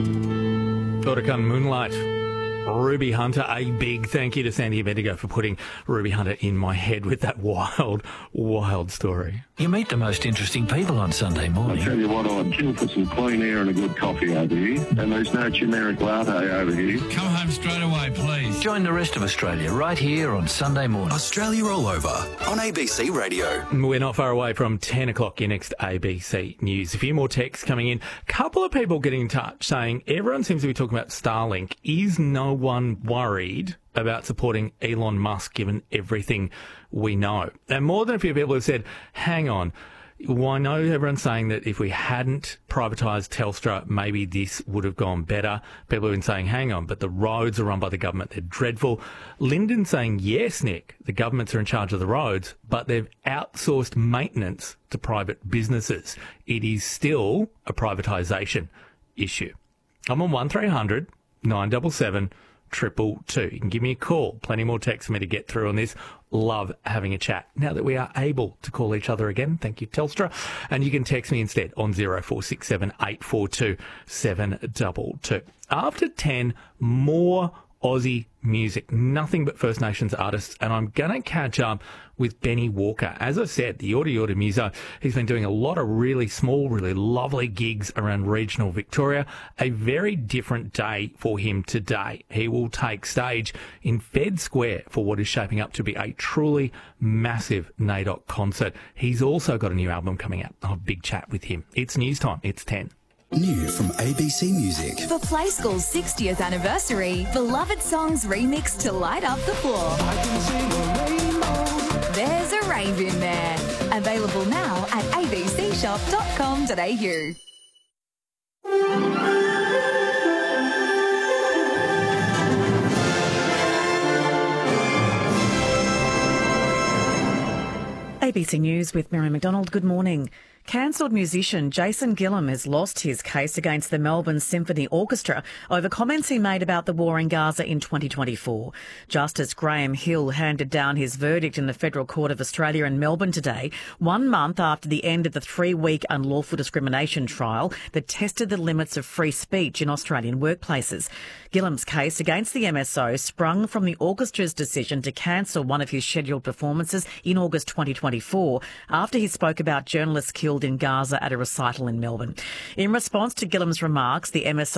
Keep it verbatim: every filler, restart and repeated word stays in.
Autocun Moonlight. Ruby Hunter, a big thank you to Sandy Abedigo for putting Ruby Hunter in my head with that wild, wild story. You meet the most interesting people on Sunday morning. I tell you what, I'd kill for some clean air and a good coffee over here, and there's no generic latte over here. Come home straight away, please. Join the rest of Australia right here on Sunday morning. Australia All Over on A B C Radio. We're not far away from ten o'clock, your next A B C News. A few more texts coming in. A couple of people getting in touch saying everyone seems to be talking about Starlink. Is no one worried about supporting Elon Musk given everything we know? And more than a few people have said, hang on, well, I know everyone's saying that if we hadn't privatised Telstra, maybe this would have gone better. People have been saying, hang on, but the roads are run by the government. They're dreadful. Lyndon saying, yes, Nick, the governments are in charge of the roads, but they've outsourced maintenance to private businesses. It is still a privatisation issue. I'm on one three hundred nine seven seven triple two. You can give me a call. Plenty more text for me to get through on this. Love having a chat. Now that we are able to call each other again, thank you, Telstra. And you can text me instead on zero four six seven eight four two seven two two. After ten, more Aussie music, nothing but First Nations artists, and I'm going to catch up with Benny Walker. As I said, the Yorta Yorta Muso, he's been doing a lot of really small, really lovely gigs around regional Victoria. A very different day for him today. He will take stage in Fed Square for what is shaping up to be a truly massive NAIDOC concert. He's also got a new album coming out. I'll have a big chat with him. It's news time. It's ten. New from A B C Music. For Play School's sixtieth anniversary, beloved songs remixed to light up the floor. I can see a rainbow. There's a rave in there. Available now at a b c shop dot com dot a u. A B C News with Mary McDonald. Good morning. Cancelled musician Jason Gillam has lost his case against the Melbourne Symphony Orchestra over comments he made about the war in Gaza in twenty twenty-four. Justice Graham Hill handed down his verdict in the Federal Court of Australia in Melbourne today, one month after the end of the three-week unlawful discrimination trial that tested the limits of free speech in Australian workplaces. Gillam's case against the M S O sprung from the orchestra's decision to cancel one of his scheduled performances in August twenty twenty-four after he spoke about journalists killed in Gaza at a recital in Melbourne. In response to Gillam's remarks, the M S O